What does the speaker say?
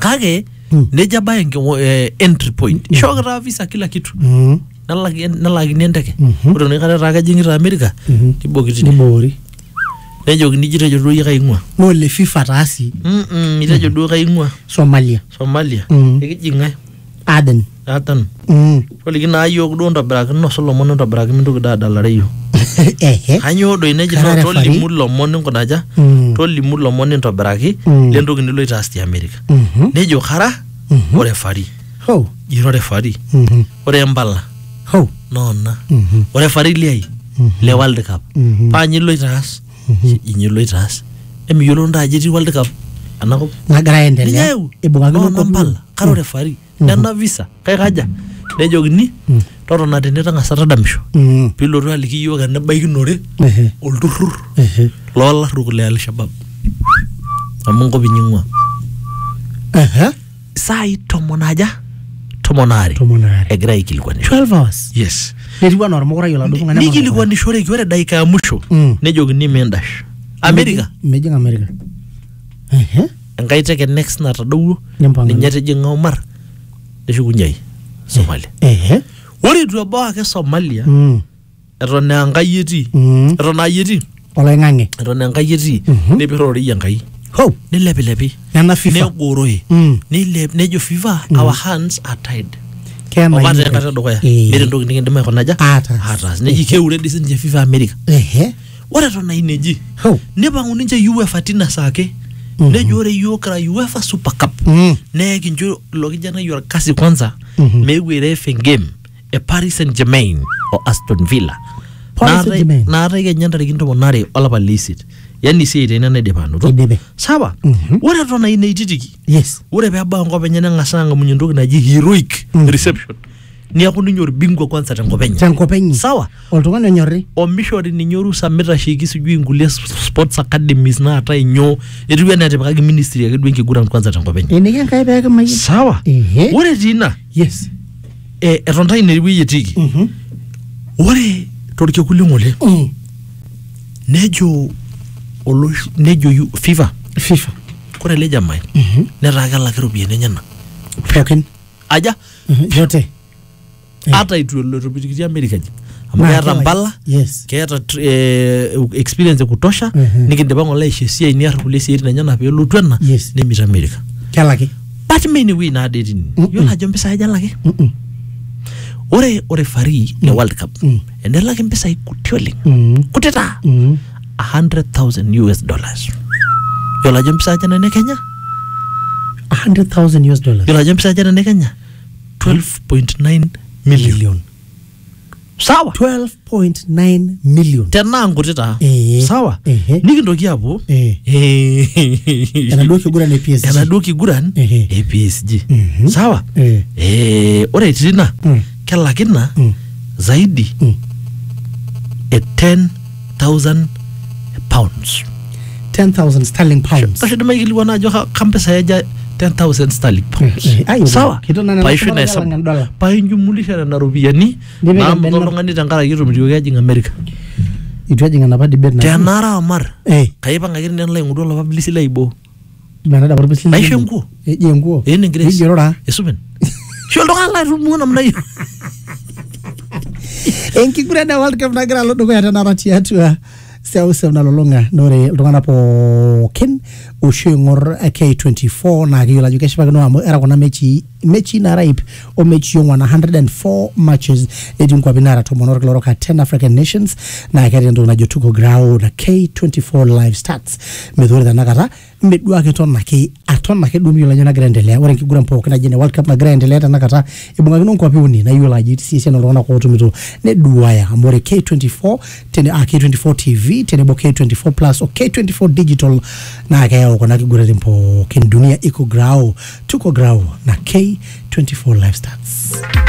kage neja baye entry point shogara visa kila kitu nalagi nendeke uro ne kana raga jingira America kibogiti Nibori nejo nijire jodo yikaingwa no le FIFA tasi ite jodo kaingwa Somalia ekijinga Aden Poli kina ayo kudonda braki no solo mono ndo braki mindu da lareyo hanyo do ineji no toli mulo mono konaja toli mulo mono ndo braki lendo kinilo itasti America nejo khara ore fari jiro refari ore mbala nona ore fari liai le World Cup pa nyilo itas nyilo itas emi yolo nda jeti World Cup anako nagara endelea ebunga no mbala karo refari nana visa kai kaja nejogini totona teneta ngasata damisho pilotu aliki yoga ne baikinore olturur lola rukule al-Shabab amungo binyingwa sai tomonare egira ikilikuani 12 hours yes netiwa normora yola dufunga na nikilikuani shore kiwere daika ya mwisho nejogini mendash America mejinga America ngaiteke next na tadou ninyete jinga Omar eshukunyai Somalia ore tu abaa ke Somalia eton angayeti eton ayeti olaingange eton angayeti ne birori yangai ne lebi na FIFA ne goroi ne nejo FIFA our hands are tied kema obate kata dokoya mere ndo ngindima konaja hatas ne jikeure disinje FIFA America ore to na ineji ne bangu ninje UEFA tina sake ne jore yokra UEFA Super Cup ne kinjo lokijana yor kasi kwanza megwere game e Paris Saint-Germain o Aston Villa na rege nyanda riginto monare all licit yani si ite nane depano to sawa ore to na inetitiki yes ore be aba ngopenya ngasanga munyondoki naji heroic reception ni akuni nyor bingwa kwanza tangopenya sawa oltungane nyori o mishori ni nyoru samira shiki sijui ngule sports academies na ata inyo etuwe na tepaka ministry ya kedwenki gura kwanza tangopenya enike nkai peke mayi sawa ore tina yes etonta ineriwi yetiki ore torke kulingole nejo FIFA kore le jamai neraga la kerobiene nyana fucking aja yote ata itu lo topikiti America ji amaya mbala keeta experience kutosha nikindipa ngola ishesia ini arukule siri na nyana pe lutwana ne mit America kalaki but many we na dedin yola jombisa jalake ore fari le World Cup endela kempesa ikutioling kuteta $100,000 yola jombisa jana ne Kenya $100,000 yola jombisa jana ne Kenya 12.9 million sawa 12.9 million tena ngutita sawa nikindoki hapo anadoki guran PSG sawa ore tina kelakina zaidi 10,000 pounds 10,000 sterling pounds tashidima iliwana jo kampesa ya 10,000 sterling pounds sawa paisho na hesabu painjumulisha na rupiani na mtolongani tangara yiro mtioke ajinga America itu ajinga na badi bet na tenara Omar kaipa ngakiri nela ngudo la publicity la ibo manada publicity aisho nguo nguo English jirora esuben sholo kala rumuna mnayo enkigura na World Cup nagira lo dogo ya tenara tiatua Seusa na lolonga nore lungana po ken ushingor K24 na giyola jukeshipa no amo era kona mechi na raip o mechi yongwa na 104 matches edingwa binara to monor gloroka 10 African nations na kari ndo na jotuko grau na K24 live stats medhore da nakata medua ke ton na ke aton na ke dumi yola nyana grendelea ore kigura po kana jene World Cup na grendelea nakata ibunga kino kwa piuni na yola jitsi sena lona ko tumito ne duaya amore K24 tene K24 TV tene bo K24 plus o K24 digital na kaya ukona kigura tempo ken dunia iko grau tuko grau na K24 live stats